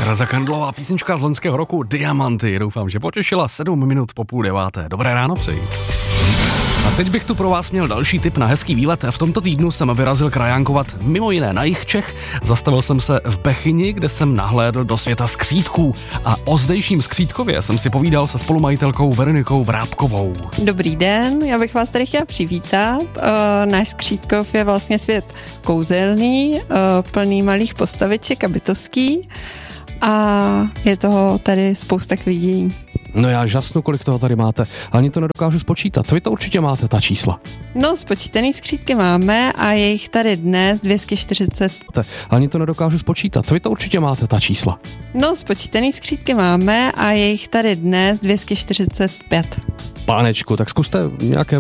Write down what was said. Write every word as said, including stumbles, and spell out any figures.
Tereza Kandlová, písnička z loňského roku Diamanty. Doufám, že potěšila. Sedm minut po půl deváté. Dobré ráno přeji. A teď bych tu pro vás měl další tip na hezký výlet. V tomto týdnu jsem vyrazil krajánkovat mimo jiné na jih Čech. Zastavil jsem se v Bechyni, kde jsem nahlédl do světa skřítků. A o zdejším Skřítkově jsem si povídal se spolumajitelkou Veronikou Vrábkovou. Dobrý den, já bych vás tady chtěla přivítat. Uh, náš Skřítkov je vlastně svět kouzelný, uh, plný malých postaviček a bytostí. A je toho tady spousta k vidění. No já žasnu, kolik toho tady máte. Ani to nedokážu spočítat. Vy to určitě máte, ta čísla. No, spočítaný skřítky máme a je jich tady dnes dvě stě čtyřicet. Ani to nedokážu spočítat. Vy to určitě máte, ta čísla. No, spočítaný skřítky máme a je jich tady dnes dvě stě čtyřicet pět. Pánečku, tak zkuste nějaké